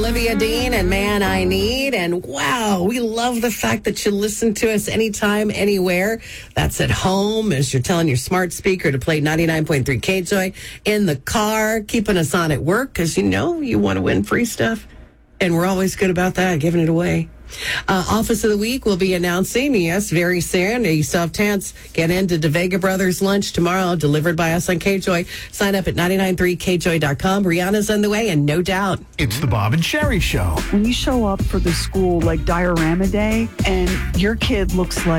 Olivia Dean and Man I Need. And wow, we love the fact that you listen to us anytime, anywhere. That's at home as you're telling your smart speaker to play 99.3 KJOY, in the car, keeping us on at work because you know you want to win free stuff. And we're always good about that, giving it away. Office of the Week will be announcing, yes, very soon. You still have chance. Get into DeVega Brothers lunch tomorrow, delivered by us on KJOY. Sign up at 993kjoy.com. Rihanna's on the way, and no doubt. It's the Bob and Sherry Show. When you show up for the school like Diorama Day and your kid looks like